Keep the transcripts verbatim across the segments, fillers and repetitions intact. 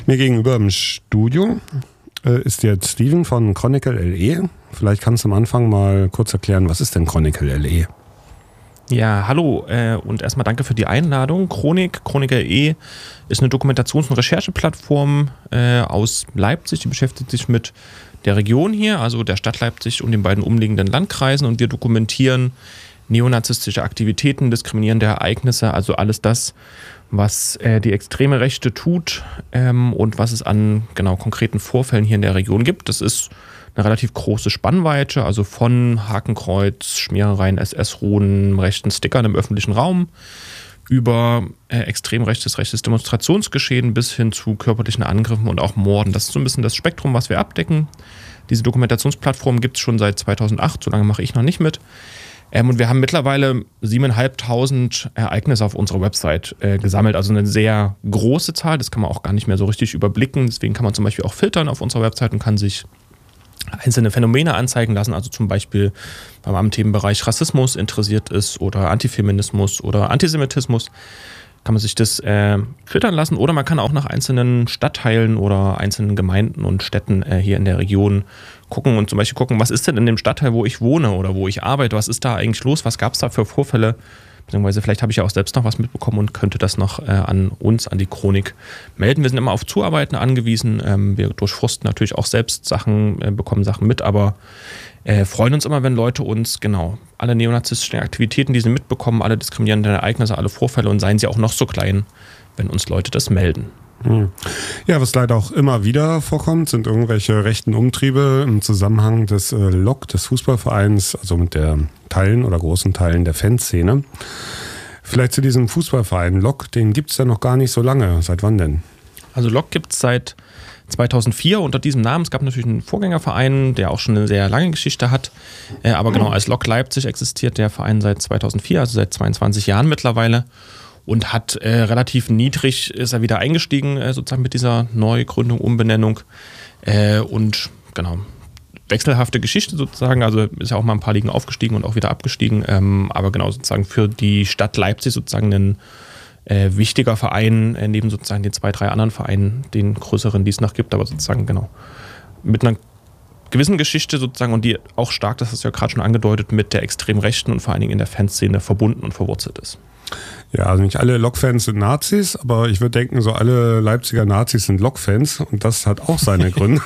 Mir gegenüber im Studio äh, ist jetzt Steven von Chronicle L E. Vielleicht kannst du am Anfang mal kurz erklären, was ist denn Chronicle L E? Ja, hallo äh, und erstmal danke für die Einladung. Chronik, Chronicle L E ist eine Dokumentations- und Rechercheplattform äh, aus Leipzig, die beschäftigt sich mit der Region hier, also der Stadt Leipzig und den beiden umliegenden Landkreisen, und wir dokumentieren neonazistische Aktivitäten, diskriminierende Ereignisse, also alles das, was äh, die extreme Rechte tut ähm, und was es an genau konkreten Vorfällen hier in der Region gibt. Das ist eine relativ große Spannweite, also von Hakenkreuz, Schmierereien, S S-Ruhen, rechten Stickern im öffentlichen Raum über äh, extrem rechtes, rechtes Demonstrationsgeschehen bis hin zu körperlichen Angriffen und auch Morden. Das ist so ein bisschen das Spektrum, was wir abdecken. Diese Dokumentationsplattform gibt es schon seit zweitausendacht, so lange mache ich noch nicht mit. Ähm, und wir haben mittlerweile siebeneinhalbtausend Ereignisse auf unserer Website äh, gesammelt, also eine sehr große Zahl, das kann man auch gar nicht mehr so richtig überblicken. Deswegen kann man zum Beispiel auch filtern auf unserer Website und kann sich einzelne Phänomene anzeigen lassen, also zum Beispiel, wenn man am Themenbereich Rassismus interessiert ist oder Antifeminismus oder Antisemitismus, kann man sich das äh, filtern lassen, oder man kann auch nach einzelnen Stadtteilen oder einzelnen Gemeinden und Städten äh, hier in der Region gucken und zum Beispiel gucken, was ist denn in dem Stadtteil, wo ich wohne oder wo ich arbeite, was ist da eigentlich los, was gab es da für Vorfälle, beziehungsweise vielleicht habe ich ja auch selbst noch was mitbekommen und könnte das noch äh, an uns, an die Chronik melden. Wir sind immer auf Zuarbeiten angewiesen, ähm, wir durchforsten natürlich auch selbst Sachen, äh, bekommen Sachen mit, aber äh, freuen uns immer, wenn Leute uns, genau, alle neonazistischen Aktivitäten, die sie mitbekommen, alle diskriminierenden Ereignisse, alle Vorfälle, und seien sie auch noch so klein, wenn uns Leute das melden. Ja, was leider auch immer wieder vorkommt, sind irgendwelche rechten Umtriebe im Zusammenhang des äh, L O K, des Fußballvereins, also mit der Teilen oder großen Teilen der Fanszene. Vielleicht zu diesem Fußballverein L O K, den gibt es ja noch gar nicht so lange. Seit wann denn? Also L O K gibt es seit zweitausendvier unter diesem Namen. Es gab natürlich einen Vorgängerverein, der auch schon eine sehr lange Geschichte hat. Äh, aber genau, als L O K Leipzig existiert der Verein seit zweitausendvier, also seit zweiundzwanzig Jahren mittlerweile. Und hat äh, relativ niedrig, ist er wieder eingestiegen, äh, sozusagen mit dieser Neugründung, Umbenennung. Äh, und genau, wechselhafte Geschichte sozusagen. Also ist ja auch mal ein paar Ligen aufgestiegen und auch wieder abgestiegen. Ähm, aber genau, sozusagen für die Stadt Leipzig sozusagen ein äh, wichtiger Verein, äh, neben sozusagen den zwei, drei anderen Vereinen, den größeren, die es noch gibt. Aber sozusagen genau mit einer gewissen Geschichte sozusagen, und die auch stark, das hast du ja gerade schon angedeutet, mit der extrem Rechten und vor allen Dingen in der Fanszene verbunden und verwurzelt ist. Ja, also nicht alle L O K-Fans sind Nazis, aber ich würde denken, so alle Leipziger Nazis sind L O K-Fans, und das hat auch seine Gründe.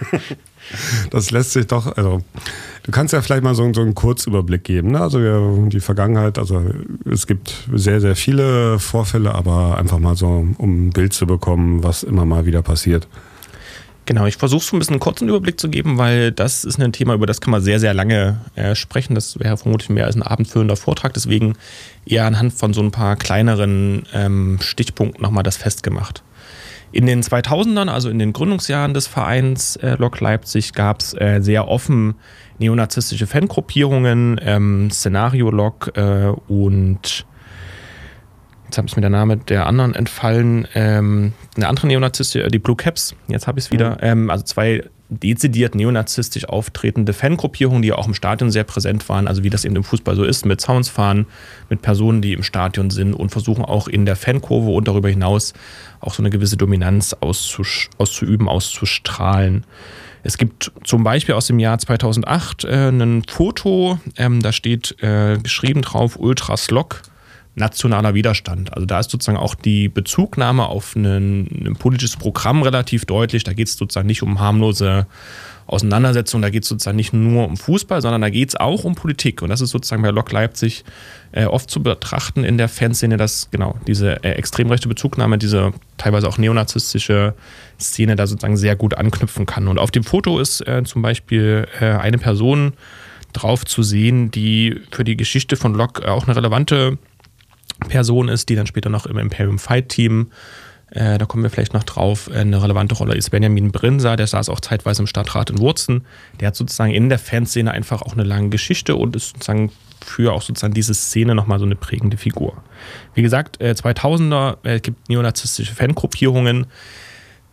Das lässt sich doch, also du kannst ja vielleicht mal so, so einen Kurzüberblick geben, ne? Also wir, die Vergangenheit, also es gibt sehr, sehr viele Vorfälle, aber einfach mal so, um ein Bild zu bekommen, was immer mal wieder passiert. Genau, ich versuche so ein bisschen einen kurzen Überblick zu geben, weil das ist ein Thema, über das kann man sehr, sehr lange äh, sprechen. Das wäre vermutlich mehr als ein abendfüllender Vortrag, deswegen eher anhand von so ein paar kleineren ähm, Stichpunkten nochmal das festgemacht. In den zweitausendern, also in den Gründungsjahren des Vereins äh, L O K Leipzig, gab es äh, sehr offen neonazistische Fangruppierungen, ähm, Szenario-L O K äh, und jetzt habe ich mir der Name der anderen entfallen, ähm, eine andere Neonazistin, die Blue Caps, jetzt habe ich es wieder, mhm. ähm, also zwei dezidiert neonazistisch auftretende Fangruppierungen, die auch im Stadion sehr präsent waren, also wie das eben im Fußball so ist, mit Soundsfahren, mit Personen, die im Stadion sind und versuchen auch in der Fankurve und darüber hinaus auch so eine gewisse Dominanz auszusch- auszuüben, auszustrahlen. Es gibt zum Beispiel aus dem Jahr zweitausendacht äh, ein Foto, ähm, da steht äh, geschrieben drauf, Ultras L O K, nationaler Widerstand. Also da ist sozusagen auch die Bezugnahme auf ein, ein politisches Programm relativ deutlich. Da geht es sozusagen nicht um harmlose Auseinandersetzungen, da geht es sozusagen nicht nur um Fußball, sondern da geht es auch um Politik. Und das ist sozusagen bei L O K Leipzig äh, oft zu betrachten in der Fanszene, dass genau diese äh, extrem rechte Bezugnahme, diese teilweise auch neonazistische Szene da sozusagen sehr gut anknüpfen kann. Und auf dem Foto ist äh, zum Beispiel äh, eine Person drauf zu sehen, die für die Geschichte von L O K auch eine relevante Person ist, die dann später noch im Imperium Fight Team, äh, da kommen wir vielleicht noch drauf, eine relevante Rolle ist. Benjamin Brinser, der saß auch zeitweise im Stadtrat in Wurzen. Der hat sozusagen in der Fanszene einfach auch eine lange Geschichte und ist sozusagen für auch sozusagen diese Szene nochmal so eine prägende Figur. Wie gesagt, äh, zweitausender äh, gibt neonazistische Fangruppierungen.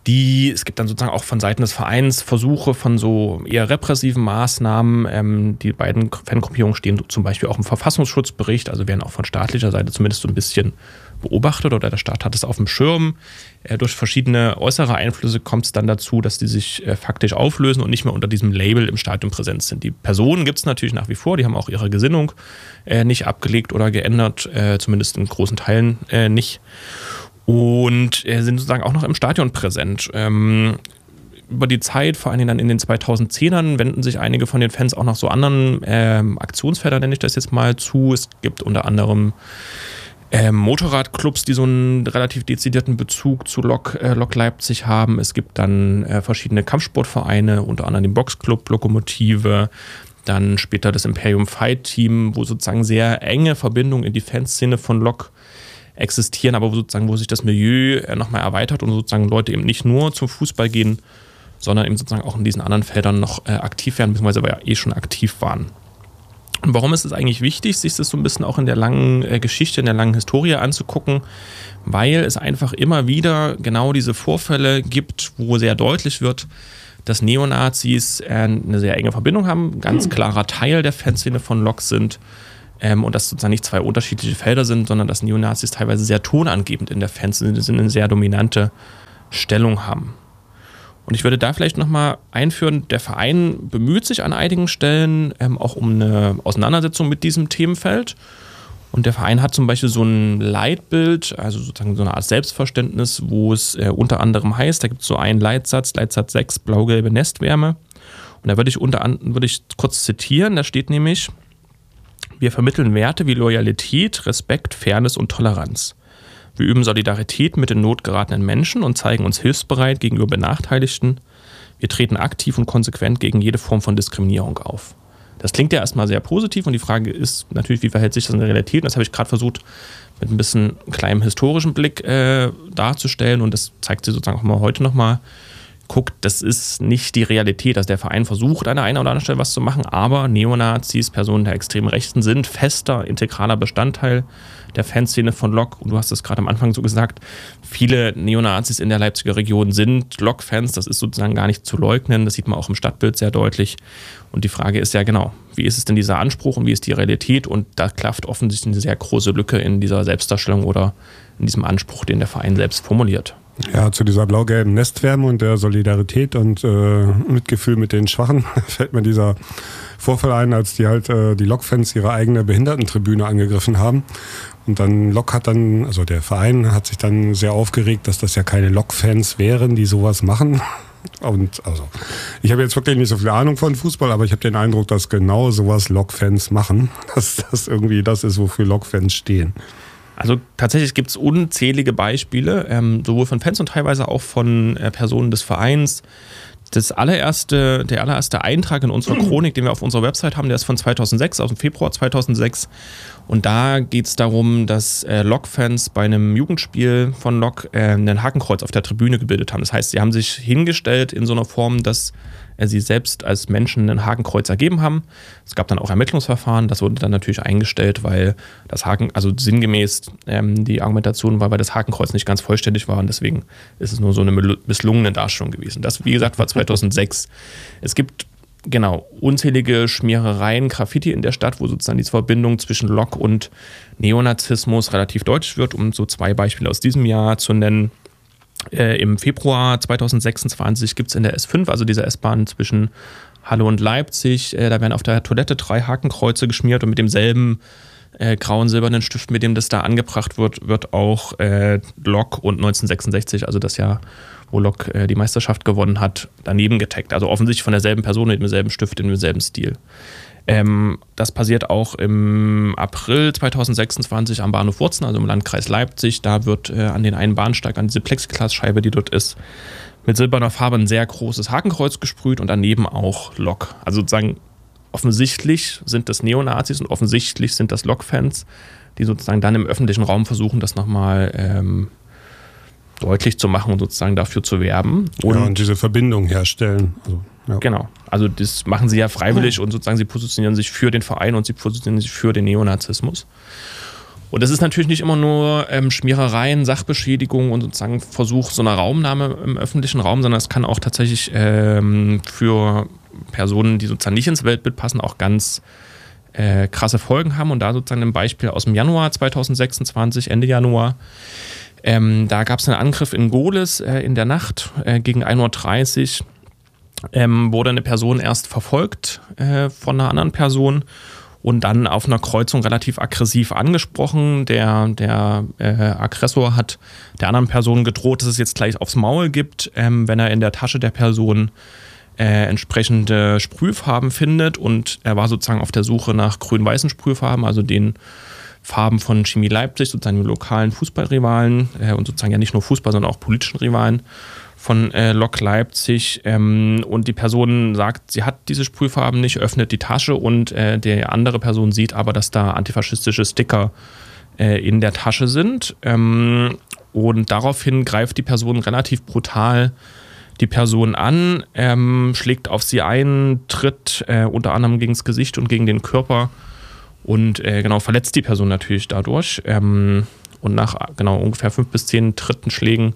Die, es gibt dann sozusagen auch von Seiten des Vereins Versuche von so eher repressiven Maßnahmen. Ähm, die beiden Fangruppierungen stehen zum Beispiel auch im Verfassungsschutzbericht, also werden auch von staatlicher Seite zumindest so ein bisschen beobachtet oder der Staat hat es auf dem Schirm. Äh, durch verschiedene äußere Einflüsse kommt es dann dazu, dass die sich äh, faktisch auflösen und nicht mehr unter diesem Label im Stadion präsent sind. Die Personen gibt es natürlich nach wie vor, die haben auch ihre Gesinnung äh, nicht abgelegt oder geändert, äh, zumindest in großen Teilen äh, nicht. Und äh, sind sozusagen auch noch im Stadion präsent. Ähm, über die Zeit, vor allem dann in den zweitausendzehnern, wenden sich einige von den Fans auch noch so anderen ähm, Aktionsfeldern, nenne ich das jetzt mal, zu. Es gibt unter anderem ähm, Motorradclubs, die so einen relativ dezidierten Bezug zu Lok, äh, Lok Leipzig haben. Es gibt dann äh, verschiedene Kampfsportvereine, unter anderem den Boxclub, Lokomotive, dann später das Imperium Fight Team, wo sozusagen sehr enge Verbindungen in die Fanszene von Lok existieren, aber wo sozusagen, wo sich das Milieu nochmal erweitert und sozusagen Leute eben nicht nur zum Fußball gehen, sondern eben sozusagen auch in diesen anderen Feldern noch äh, aktiv werden, beziehungsweise aber ja eh schon aktiv waren. Und warum ist es eigentlich wichtig, sich das so ein bisschen auch in der langen äh, Geschichte, in der langen Historie anzugucken? Weil es einfach immer wieder genau diese Vorfälle gibt, wo sehr deutlich wird, dass Neonazis äh, eine sehr enge Verbindung haben, ganz klarer Teil der Fanszene von Lok sind. Ähm, und dass sozusagen nicht zwei unterschiedliche Felder sind, sondern dass Neonazis teilweise sehr tonangebend in der Fanszene sind, eine sehr dominante Stellung haben. Und ich würde da vielleicht nochmal einführen, der Verein bemüht sich an einigen Stellen ähm, auch um eine Auseinandersetzung mit diesem Themenfeld. Und der Verein hat zum Beispiel so ein Leitbild, also sozusagen so eine Art Selbstverständnis, wo es äh, unter anderem heißt, da gibt es so einen Leitsatz, Leitsatz sechs, blau-gelbe Nestwärme. Und da würde ich unter anderem, würde ich kurz zitieren, da steht nämlich: Wir vermitteln Werte wie Loyalität, Respekt, Fairness und Toleranz. Wir üben Solidarität mit in Not geratenen Menschen und zeigen uns hilfsbereit gegenüber Benachteiligten. Wir treten aktiv und konsequent gegen jede Form von Diskriminierung auf. Das klingt ja erstmal sehr positiv und die Frage ist natürlich, wie verhält sich das in der Realität? Und das habe ich gerade versucht, mit ein bisschen kleinem historischen Blick äh, darzustellen und das zeigt sich sozusagen auch mal heute nochmal. Guckt, das ist nicht die Realität, dass der Verein versucht, an der einen oder anderen Stelle was zu machen, aber Neonazis, Personen der extremen Rechten sind fester, integraler Bestandteil der Fanszene von Lok. Und du hast es gerade am Anfang so gesagt, viele Neonazis in der Leipziger Region sind Lok-Fans, das ist sozusagen gar nicht zu leugnen, das sieht man auch im Stadtbild sehr deutlich. Und die Frage ist ja genau, wie ist es denn dieser Anspruch und wie ist die Realität? Und da klafft offensichtlich eine sehr große Lücke in dieser Selbstdarstellung oder in diesem Anspruch, den der Verein selbst formuliert. Ja, zu dieser blau-gelben Nestwärme und der Solidarität und äh, Mitgefühl mit den Schwachen fällt mir dieser Vorfall ein, als die halt äh, die Lok-Fans ihre eigene Behindertentribüne angegriffen haben. Und dann Lok hat dann, also der Verein hat sich dann sehr aufgeregt, dass das ja keine Lok-Fans wären, die sowas machen. Und also, ich habe jetzt wirklich nicht so viel Ahnung von Fußball, aber ich habe den Eindruck, dass genau sowas Lok-Fans machen, dass das irgendwie das ist, wofür Lok-Fans stehen. Also tatsächlich gibt es unzählige Beispiele, ähm, sowohl von Fans und teilweise auch von äh, Personen des Vereins. Das allererste, der allererste Eintrag in unserer Chronik, den wir auf unserer Website haben, der ist von zweitausendsechs, aus dem Februar zweitausendsechs. Und da geht es darum, dass äh, Lok-Fans bei einem Jugendspiel von Lok äh, ein Hakenkreuz auf der Tribüne gebildet haben. Das heißt, sie haben sich hingestellt in so einer Form, dass äh, sie selbst als Menschen ein Hakenkreuz ergeben haben. Es gab dann auch Ermittlungsverfahren, das wurde dann natürlich eingestellt, weil das Haken, also sinngemäß ähm, die Argumentation war, weil das Hakenkreuz nicht ganz vollständig war und deswegen ist es nur so eine misslungene Darstellung gewesen. Das, wie gesagt, war zweitausendsechs. Es gibt genau unzählige Schmierereien, Graffiti in der Stadt, wo sozusagen diese Verbindung zwischen Lok und Neonazismus relativ deutlich wird, um so zwei Beispiele aus diesem Jahr zu nennen. Äh, Im Februar zweitausendsechsundzwanzig gibt es in der S fünf, also dieser S-Bahn zwischen Halle und Leipzig, äh, da werden auf der Toilette drei Hakenkreuze geschmiert und mit demselben äh, grauen silbernen Stift, mit dem das da angebracht wird, wird auch äh, Lok und neunzehnhundertsechsundsechzig, also das Jahr, wo Lok äh, die Meisterschaft gewonnen hat, daneben getaggt. Also offensichtlich von derselben Person mit demselben Stift, in demselben Stil. Ähm, das passiert auch im April zweitausendsechsundzwanzig am Bahnhof Wurzen, also im Landkreis Leipzig. Da wird äh, an den einen Bahnsteig, an diese Plexiglasscheibe, die dort ist, mit silberner Farbe ein sehr großes Hakenkreuz gesprüht und daneben auch Lok. Also sozusagen offensichtlich sind das Neonazis und offensichtlich sind das Lok-Fans, die sozusagen dann im öffentlichen Raum versuchen, das nochmal ähm, deutlich zu machen und sozusagen dafür zu werben. Und, ja, und diese Verbindung herstellen. Also, ja. Genau, also das machen sie ja freiwillig und sozusagen sie positionieren sich für den Verein und sie positionieren sich für den Neonazismus. Und das ist natürlich nicht immer nur ähm, Schmierereien, Sachbeschädigung und sozusagen Versuch so einer Raumnahme im öffentlichen Raum, sondern es kann auch tatsächlich ähm, für Personen, die sozusagen nicht ins Weltbild passen, auch ganz äh, krasse Folgen haben. Und da sozusagen ein Beispiel aus dem Januar zweitausendsechsundzwanzig, Ende Januar. Ähm, da gab es einen Angriff in Gohlis äh, in der Nacht äh, gegen ein Uhr dreißig. Ähm, wurde eine Person erst verfolgt äh, von einer anderen Person und dann auf einer Kreuzung relativ aggressiv angesprochen. Der, der äh, Aggressor hat der anderen Person gedroht, dass es jetzt gleich aufs Maul gibt, ähm, wenn er in der Tasche der Person äh, entsprechende Sprühfarben findet. Und er war sozusagen auf der Suche nach grün-weißen Sprühfarben, also den Farben von Chemie Leipzig, sozusagen dem lokalen Fußballrivalen äh, und sozusagen ja nicht nur Fußball, sondern auch politischen Rivalen von äh, Lok Leipzig. Ähm, und die Person sagt, sie hat diese Sprühfarben nicht, öffnet die Tasche und äh, die andere Person sieht aber, dass da antifaschistische Sticker äh, in der Tasche sind. Ähm, und daraufhin greift die Person relativ brutal die Person an, ähm, schlägt auf sie ein, tritt äh, unter anderem gegen das Gesicht und gegen den Körper und äh, genau verletzt die Person natürlich dadurch. Ähm, und nach genau ungefähr fünf bis zehn Tritten, Schlägen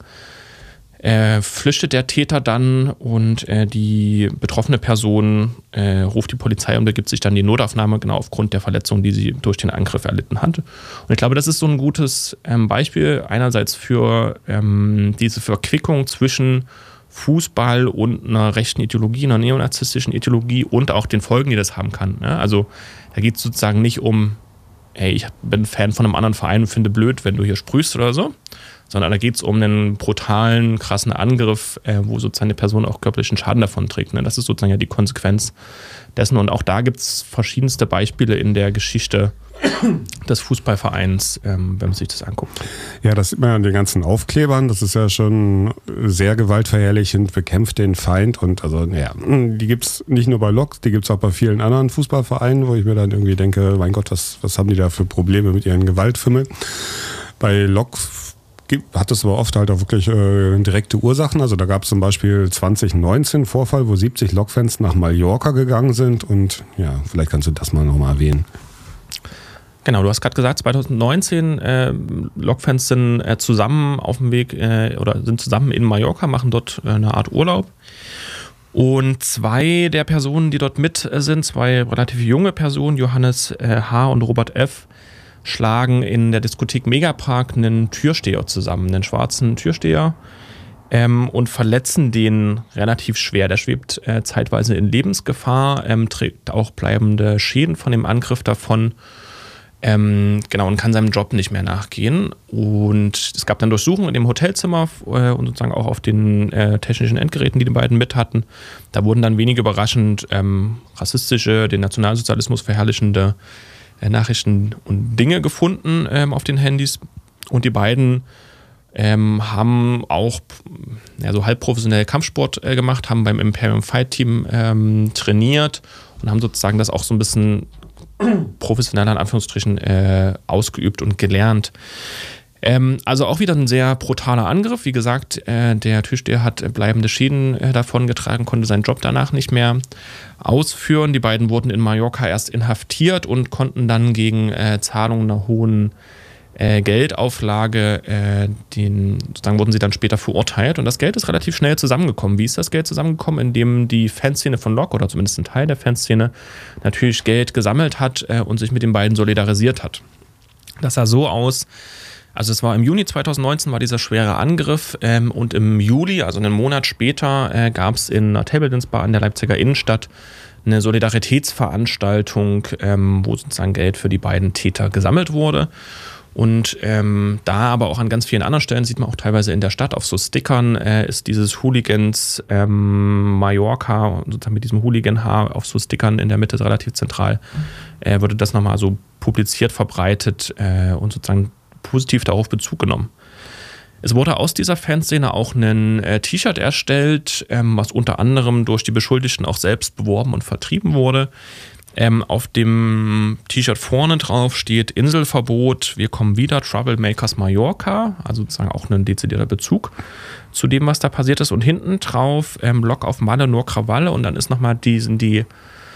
Äh, flüchtet der Täter dann und äh, die betroffene Person äh, ruft die Polizei und begibt sich dann die Notaufnahme, genau aufgrund der Verletzung, die sie durch den Angriff erlitten hat. Und ich glaube, das ist so ein gutes ähm, Beispiel einerseits für ähm, diese Verquickung zwischen Fußball und einer rechten Ideologie, einer neonazistischen Ideologie und auch den Folgen, die das haben kann. Ne? Also da geht es sozusagen nicht um, ey, ich bin Fan von einem anderen Verein und finde blöd, wenn du hier sprühst oder so, sondern da geht es um einen brutalen, krassen Angriff, äh, wo sozusagen eine Person auch körperlichen Schaden davon trägt. Ne? Das ist sozusagen ja die Konsequenz dessen. Und auch da gibt es verschiedenste Beispiele in der Geschichte des Fußballvereins, ähm, wenn man sich das anguckt. Ja, das sieht man ja an den ganzen Aufklebern. Das ist ja schon sehr gewaltverherrlichend, bekämpft den Feind. Und also, ja, die gibt es nicht nur bei Lok, die gibt es auch bei vielen anderen Fußballvereinen, wo ich mir dann irgendwie denke, mein Gott, was, was haben die da für Probleme mit ihren Gewaltfimmeln? Bei Lok hat es aber oft halt auch wirklich äh, direkte Ursachen. Also da gab es zum Beispiel zwanzig neunzehn einen Vorfall, wo siebzig Lok-Fans nach Mallorca gegangen sind. Und ja, vielleicht kannst du das mal nochmal erwähnen. Genau, du hast gerade gesagt, zwanzig neunzehn äh, Lok-Fans sind äh, zusammen auf dem Weg äh, oder sind zusammen in Mallorca, machen dort äh, eine Art Urlaub. Und zwei der Personen, die dort mit äh, sind, zwei relativ junge Personen, Johannes äh, H. und Robert F., schlagen in der Diskothek Megapark einen Türsteher zusammen, einen schwarzen Türsteher, ähm, und verletzen den relativ schwer. Der schwebt äh, zeitweise in Lebensgefahr, ähm, trägt auch bleibende Schäden von dem Angriff davon, ähm, genau, und kann seinem Job nicht mehr nachgehen. Und es gab dann Durchsuchungen in dem Hotelzimmer äh, und sozusagen auch auf den äh, technischen Endgeräten, die die beiden mit hatten. Da wurden dann wenig überraschend ähm, rassistische, den Nationalsozialismus verherrlichende Nachrichten und Dinge gefunden ähm, auf den Handys. Und die beiden ähm, haben auch ja, so halb professionell Kampfsport äh, gemacht, haben beim Imperium Fight Team ähm, trainiert und haben sozusagen das auch so ein bisschen professioneller in Anführungsstrichen äh, ausgeübt und gelernt. Ähm, also auch wieder ein sehr brutaler Angriff. Wie gesagt, äh, der Türsteher hat bleibende Schäden äh, davon getragen, konnte seinen Job danach nicht mehr ausführen. Die beiden wurden in Mallorca erst inhaftiert und konnten dann gegen äh, Zahlung einer hohen äh, Geldauflage, äh, den, sozusagen wurden sie dann später verurteilt. Und das Geld ist relativ schnell zusammengekommen. Wie ist das Geld zusammengekommen? Indem die Fanszene von Lok, oder zumindest ein Teil der Fanszene, natürlich Geld gesammelt hat äh, und sich mit den beiden solidarisiert hat. Das sah so aus. Also es war im Juni zweitausendneunzehn war dieser schwere Angriff ähm, und im Juli, also einen Monat später, äh, gab es in einer Table Dance Bar in der Leipziger Innenstadt eine Solidaritätsveranstaltung, ähm, wo sozusagen Geld für die beiden Täter gesammelt wurde. Und ähm, da, aber auch an ganz vielen anderen Stellen, sieht man auch teilweise in der Stadt auf so Stickern, äh, ist dieses Hooligans ähm, Mallorca, sozusagen mit diesem Hooligan-Haar auf so Stickern in der Mitte relativ zentral, äh, wurde das nochmal so publiziert, verbreitet äh, und sozusagen positiv darauf Bezug genommen. Es wurde aus dieser Fanszene auch ein äh, T-Shirt erstellt, ähm, was unter anderem durch die Beschuldigten auch selbst beworben und vertrieben wurde. Ähm, auf dem T-Shirt vorne drauf steht Inselverbot, wir kommen wieder, Troublemakers Mallorca, also sozusagen auch ein dezidierter Bezug zu dem, was da passiert ist. Und hinten drauf ähm, Lok auf Malle, nur Krawalle, und dann ist nochmal die, sind die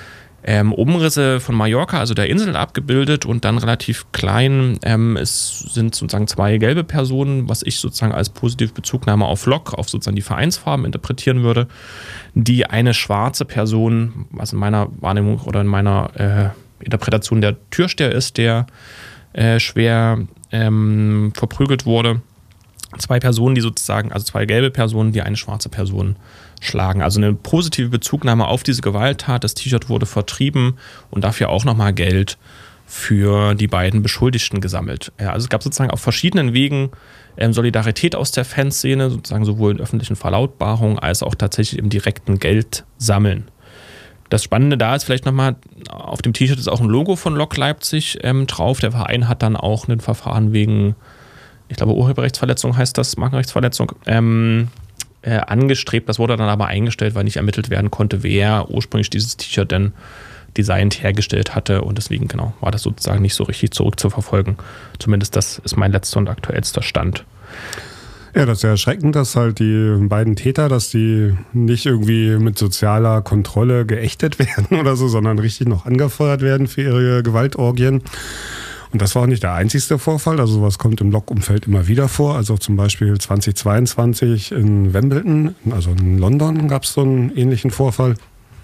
ähm, Umrisse von Mallorca, also der Insel, abgebildet und dann relativ klein ähm, es sind sozusagen zwei gelbe Personen, was ich sozusagen als positive Bezugnahme auf Lok, auf sozusagen die Vereinsfarben interpretieren würde, die eine schwarze Person, was in meiner Wahrnehmung oder in meiner äh, Interpretation der Türsteher ist, der äh, schwer ähm, verprügelt wurde. Zwei Personen, die sozusagen, also zwei gelbe Personen, die eine schwarze Person schlagen. Also eine positive Bezugnahme auf diese Gewalttat. Das T-Shirt wurde vertrieben und dafür auch nochmal Geld für die beiden Beschuldigten gesammelt. Ja, also es gab sozusagen auf verschiedenen Wegen ähm, Solidarität aus der Fanszene, sozusagen sowohl in öffentlichen Verlautbarungen als auch tatsächlich im direkten Geld sammeln. Das Spannende da ist vielleicht nochmal, auf dem T-Shirt ist auch ein Logo von Lok Leipzig ähm, drauf. Der Verein hat dann auch ein Verfahren wegen, ich glaube, Urheberrechtsverletzung heißt das, Markenrechtsverletzung, ähm, äh, angestrebt. Das wurde dann aber eingestellt, weil nicht ermittelt werden konnte, wer ursprünglich dieses T-Shirt denn designt hergestellt hatte. Und deswegen, genau, war das sozusagen nicht so richtig zurückzuverfolgen. Zumindest das ist mein letzter und aktuellster Stand. Ja, das ist ja erschreckend, dass halt die beiden Täter, dass die nicht irgendwie mit sozialer Kontrolle geächtet werden oder so, sondern richtig noch angefeuert werden für ihre Gewaltorgien. Und das war auch nicht der einzigste Vorfall, also sowas kommt im Lok-Umfeld immer wieder vor. Also zum Beispiel zweitausendzweiundzwanzig in Wimbledon, also in London gab es so einen ähnlichen Vorfall.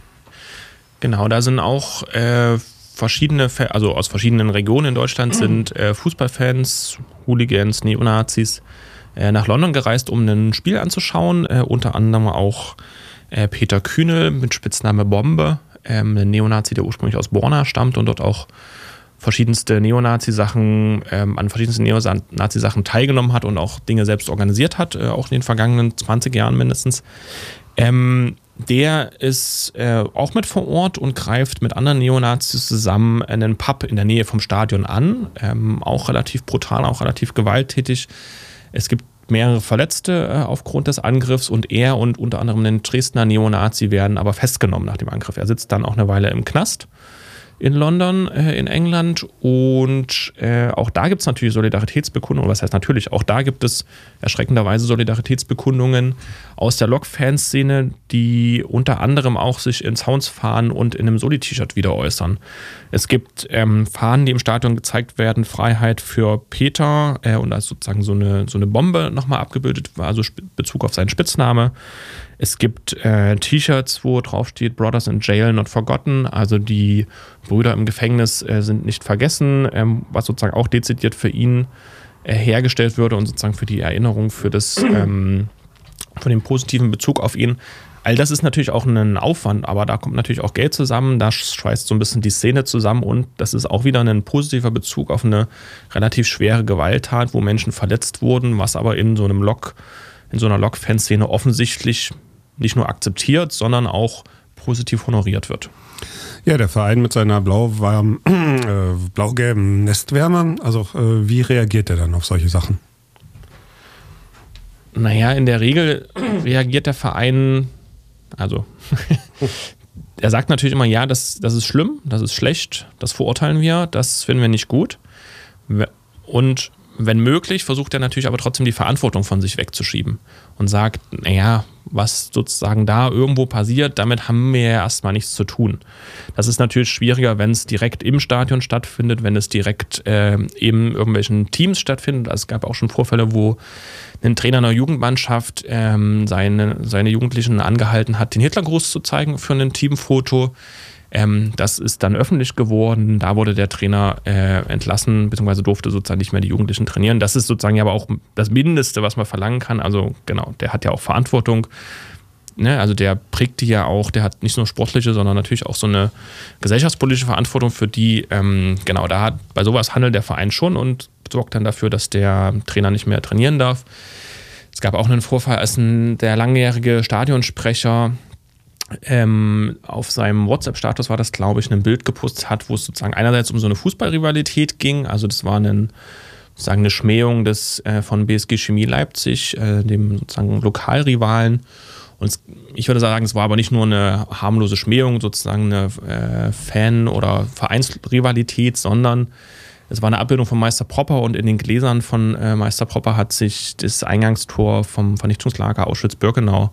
Genau, da sind auch äh, verschiedene, also aus verschiedenen Regionen in Deutschland sind äh, Fußballfans, Hooligans, Neonazis äh, nach London gereist, um ein Spiel anzuschauen. Äh, unter anderem auch äh, Peter Kühnel mit Spitzname Bombe, ähm, ein Neonazi, der ursprünglich aus Borna stammt und dort auch verschiedenste Neonazi-Sachen, ähm, an verschiedensten Neonazi-Sachen teilgenommen hat und auch Dinge selbst organisiert hat, äh, auch in den vergangenen zwanzig Jahren mindestens. Ähm, der ist äh, auch mit vor Ort und greift mit anderen Neonazis zusammen einen Pub in der Nähe vom Stadion an. Ähm, auch relativ brutal, auch relativ gewalttätig. Es gibt mehrere Verletzte äh, aufgrund des Angriffs und er und unter anderem ein Dresdner Neonazi werden aber festgenommen nach dem Angriff. Er sitzt dann auch eine Weile im Knast in London, äh, in England und äh, auch da gibt es natürlich Solidaritätsbekundungen, was heißt natürlich, auch da gibt es erschreckenderweise Solidaritätsbekundungen aus der Lok-Fanszene, die unter anderem auch sich in Sounds-Fahnen und in einem Soli-T-Shirt wieder äußern. Es gibt ähm, Fahnen, die im Stadion gezeigt werden, Freiheit für Peter äh, und als sozusagen so eine, so eine Bombe nochmal abgebildet war, also Bezug auf seinen Spitzname. Es gibt äh, T-Shirts, wo drauf steht Brothers in Jail not forgotten, also die Brüder im Gefängnis äh, sind nicht vergessen, ähm, was sozusagen auch dezidiert für ihn äh, hergestellt würde und sozusagen für die Erinnerung, für das, ähm, für den positiven Bezug auf ihn. All das ist natürlich auch ein Aufwand, aber da kommt natürlich auch Geld zusammen, da schweißt so ein bisschen die Szene zusammen und das ist auch wieder ein positiver Bezug auf eine relativ schwere Gewalttat, wo Menschen verletzt wurden, was aber in so einem Lok, in so einer Lok-Fanszene offensichtlich nicht nur akzeptiert, sondern auch positiv honoriert wird. Ja, der Verein mit seiner blau-warm, äh, blau-gelben Nestwärme, also äh, wie reagiert er dann auf solche Sachen? Naja, in der Regel reagiert der Verein, also er sagt natürlich immer, ja, das, das ist schlimm, das ist schlecht, das verurteilen wir, das finden wir nicht gut. Und wenn möglich, versucht er natürlich aber trotzdem die Verantwortung von sich wegzuschieben und sagt, naja, was sozusagen da irgendwo passiert, damit haben wir ja erstmal nichts zu tun. Das ist natürlich schwieriger, wenn es direkt im Stadion stattfindet, wenn es direkt äh, in irgendwelchen Teams stattfindet. Also es gab auch schon Vorfälle, wo ein Trainer einer Jugendmannschaft ähm, seine, seine Jugendlichen angehalten hat, den Hitlergruß zu zeigen für ein Teamfoto. Ähm, das ist dann öffentlich geworden. Da wurde der Trainer äh, entlassen, beziehungsweise durfte sozusagen nicht mehr die Jugendlichen trainieren. Das ist sozusagen ja aber auch das Mindeste, was man verlangen kann. Also genau, der hat ja auch Verantwortung. Ne? Also der prägt die ja auch, der hat nicht nur sportliche, sondern natürlich auch so eine gesellschaftspolitische Verantwortung, für die, ähm, genau, da hat bei sowas handelt der Verein schon und sorgt dann dafür, dass der Trainer nicht mehr trainieren darf. Es gab auch einen Vorfall, als ein, der langjährige Stadionsprecher Ähm, auf seinem WhatsApp-Status war das, glaube ich, ein Bild gepostet hat, wo es sozusagen einerseits um so eine Fußballrivalität ging, also das war ein, sozusagen eine Schmähung des, äh, von B S G Chemie Leipzig, äh, dem sozusagen Lokalrivalen. Und es, ich würde sagen, es war aber nicht nur eine harmlose Schmähung, sozusagen eine äh, Fan- oder Vereinsrivalität, sondern es war eine Abbildung von Meister Propper und in den Gläsern von äh, Meister Propper hat sich das Eingangstor vom Vernichtungslager Auschwitz-Birkenau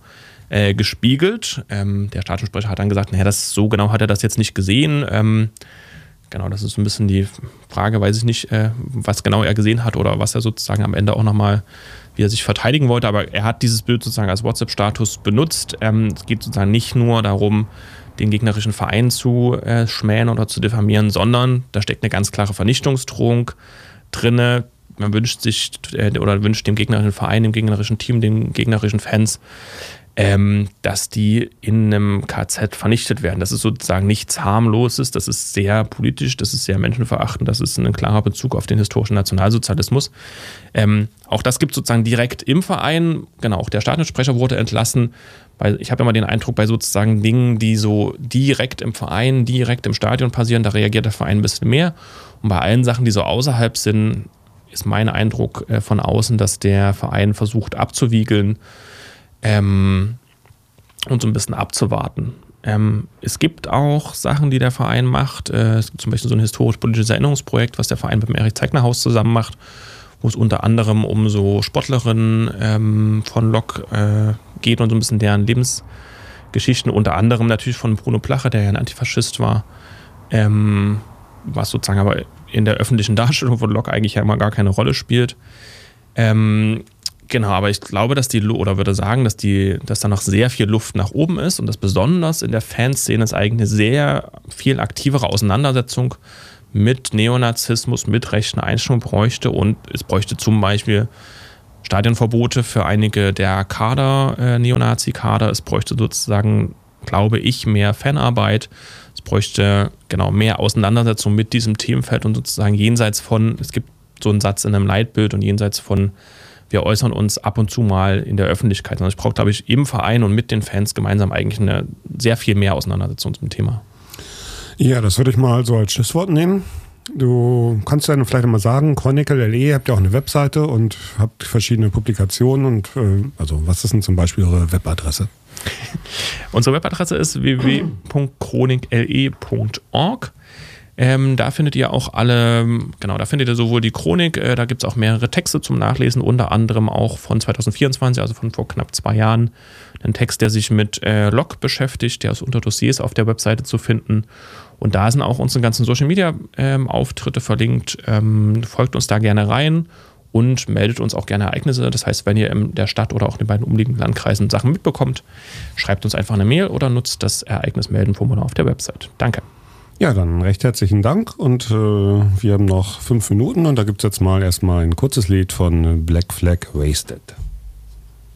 äh, gespiegelt. Ähm, der Stadionsprecher hat dann gesagt, naja, das, so genau hat er das jetzt nicht gesehen. Ähm, genau, das ist so ein bisschen die Frage, weiß ich nicht, äh, was genau er gesehen hat oder was er sozusagen am Ende auch nochmal, wie er sich verteidigen wollte. Aber er hat dieses Bild sozusagen als WhatsApp-Status benutzt. Ähm, es geht sozusagen nicht nur darum, den gegnerischen Verein zu äh, schmähen oder zu diffamieren, sondern da steckt eine ganz klare Vernichtungsdrohung drinne. Man wünscht sich äh, oder wünscht dem gegnerischen Verein, dem gegnerischen Team, den gegnerischen Fans, ähm, dass die in einem K Z vernichtet werden. Das ist sozusagen nichts Harmloses, das ist sehr politisch, das ist sehr menschenverachtend, das ist ein klarer Bezug auf den historischen Nationalsozialismus. Ähm, auch das gibt es sozusagen direkt im Verein. Genau, auch der Stadionsprecher wurde entlassen. Weil ich habe immer den Eindruck, bei sozusagen Dingen, die so direkt im Verein, direkt im Stadion passieren, da reagiert der Verein ein bisschen mehr. Und bei allen Sachen, die so außerhalb sind, ist mein Eindruck äh, von außen, dass der Verein versucht abzuwiegeln ähm, und so ein bisschen abzuwarten. Ähm, es gibt auch Sachen, die der Verein macht. Äh, es gibt zum Beispiel so ein historisch-politisches Erinnerungsprojekt, was der Verein mit dem Erich-Zeigner-Haus zusammen macht, wo es unter anderem um so Sportlerinnen ähm, von Lok äh, geht und so ein bisschen deren Lebensgeschichten, unter anderem natürlich von Bruno Plache, der ja ein Antifaschist war, ähm, was sozusagen aber in der öffentlichen Darstellung von Lok eigentlich ja immer gar keine Rolle spielt. Ähm, genau, aber ich glaube, dass die, oder würde sagen, dass, die, dass da noch sehr viel Luft nach oben ist und dass besonders in der Fanszene es eigentlich eine sehr viel aktivere Auseinandersetzung mit Neonazismus, mit rechten Einstellungen bräuchte und es bräuchte zum Beispiel Stadionverbote für einige der Kader, äh, Neonazi-Kader. Es bräuchte sozusagen, glaube ich, mehr Fanarbeit. Es bräuchte genau mehr Auseinandersetzung mit diesem Themenfeld und sozusagen jenseits von, es gibt so einen Satz in einem Leitbild und jenseits von, wir äußern uns ab und zu mal in der Öffentlichkeit. Also ich brauche, glaube ich, im Verein und mit den Fans gemeinsam eigentlich eine sehr viel mehr Auseinandersetzung zum Thema. Ja, das würde ich mal so als Schlusswort nehmen. Du kannst ja vielleicht mal sagen, Chronicle punkt de, habt ja auch eine Webseite und habt verschiedene Publikationen und äh, also was ist denn zum Beispiel eure Webadresse? Unsere Webadresse ist w w w punkt chronik punkt l e punkt org. Ähm, da findet ihr auch alle, genau, da findet ihr sowohl die Chronik, äh, da gibt es auch mehrere Texte zum Nachlesen, unter anderem auch von zwanzig vierundzwanzig, also von vor knapp zwei Jahren, ein Text, der sich mit äh, Lok beschäftigt, der ist unter Dossiers auf der Webseite zu finden. Und da sind auch unsere ganzen Social-Media-Auftritte ähm, verlinkt. Ähm, folgt uns da gerne rein und meldet uns auch gerne Ereignisse. Das heißt, wenn ihr in der Stadt oder auch in den beiden umliegenden Landkreisen Sachen mitbekommt, schreibt uns einfach eine Mail oder nutzt das Ereignis-Melden-Formular auf der Website. Danke. Ja, dann recht herzlichen Dank und äh, wir haben noch fünf Minuten und da gibt es jetzt mal erstmal ein kurzes Lied von Black Flag Wasted.